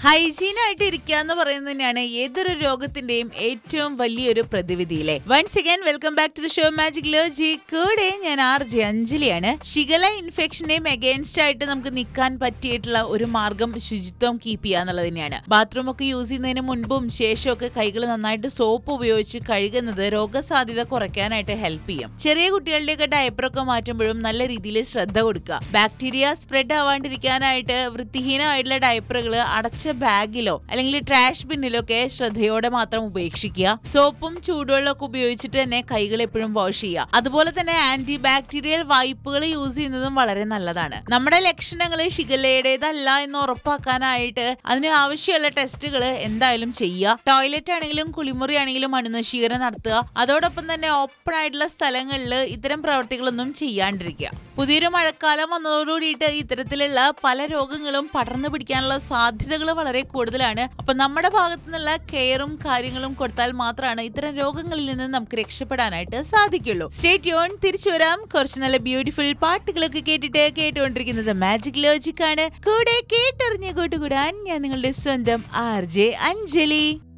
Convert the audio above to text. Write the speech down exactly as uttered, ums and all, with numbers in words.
Hygiene ആയിട്ട് ഇരിക്കുക എന്ന് പറയുന്നത് തന്നെയാണ് ഏതൊരു രോഗത്തിന്റെയും ഏറ്റവും വലിയൊരു പ്രതിവിധിയിലെ. Once again welcome back to the show magic ലോജി. കൂടെ ഞാൻ ആർ ജെ അഞ്ജലിയാണ്. ഷിഗല ഇൻഫെക്ഷനെയും അഗേൻസ്റ്റ് ആയിട്ട് നമുക്ക് നിൽക്കാൻ പറ്റിയിട്ടുള്ള ഒരു മാർഗം ശുചിത്വം കീപ്പ് ചെയ്യുക എന്നുള്ളത് തന്നെയാണ്. ബാത്റൂം ഒക്കെ യൂസ് ചെയ്യുന്നതിന് മുൻപും ശേഷവും ഒക്കെ കൈകൾ നന്നായിട്ട് സോപ്പ് ഉപയോഗിച്ച് കഴുകുന്നത് രോഗസാധ്യത കുറയ്ക്കാനായിട്ട് ഹെൽപ്പ് ചെയ്യും. ചെറിയ കുട്ടികളുടെയൊക്കെ ഡയപ്പറൊക്കെ മാറ്റുമ്പോഴും നല്ല രീതിയിൽ ശ്രദ്ധ കൊടുക്കുക. ബാക്ടീരിയ സ്പ്രെഡ് ആവാണ്ടിരിക്കാനായിട്ട് വൃത്തിഹീനമായിട്ടുള്ള ഡയപ്പറുകൾ അടച്ച ബാഗിലോ അല്ലെങ്കിൽ ട്രാഷ് ബിന്നിലോ ഒക്കെ ശ്രദ്ധയോടെ മാത്രം ഉപേക്ഷിക്കുക. സോപ്പും ചൂടുവെള്ളമൊക്കെ ഉപയോഗിച്ചിട്ട് തന്നെ കൈകൾ എപ്പോഴും വാഷ് ചെയ്യുക. അതുപോലെ തന്നെ ആന്റി ബാക്ടീരിയൽ വൈപ്പുകൾ യൂസ് ചെയ്യുന്നതും വളരെ നല്ലതാണ്. നമ്മുടെ ലക്ഷണങ്ങൾ ഷിഗല്ലയുടേതല്ല എന്ന് ഉറപ്പാക്കാനായിട്ട് അതിന് ആവശ്യമുള്ള ടെസ്റ്റുകൾ എന്തായാലും ചെയ്യുക. ടോയ്ലറ്റ് ആണെങ്കിലും കുളിമുറി ആണെങ്കിലും അണുനശീകരണം നടത്തുക. അതോടൊപ്പം തന്നെ ഓപ്പൺ ആയിട്ടുള്ള സ്ഥലങ്ങളിൽ ഇത്തരം പ്രവർത്തികളൊന്നും ചെയ്യാണ്ടിരിക്കുക. പുതിയൊരു മഴക്കാലം വന്നതോടുകൂടിയിട്ട് ഇത്തരത്തിലുള്ള പല രോഗങ്ങളും പടർന്നു പിടിക്കാനുള്ള സാധ്യതകൾ വളരെ കൂടുതലാണ്. അപ്പൊ നമ്മുടെ ഭാഗത്തു നിന്നുള്ള കെയറും കാര്യങ്ങളും കൊടുത്താൽ മാത്രമാണ് ഇത്തരം രോഗങ്ങളിൽ നിന്ന് നമുക്ക് രക്ഷപ്പെടാനായിട്ട് സാധിക്കുള്ളൂ. Stay tune. തിരിച്ചു വരാം. കുറച്ച് നല്ല ബ്യൂട്ടിഫുൾ പാട്ടുകളൊക്കെ കേട്ടിട്ട് കേട്ടുകൊണ്ടിരിക്കുന്നത് മാജിക് ലോജിക് ആണ്. കൂടെ കേട്ടറിഞ്ഞ് കൂട്ടുകൂടാൻ ഞാൻ നിങ്ങളുടെ സ്വന്തം ആർ ജെ അഞ്ജലി.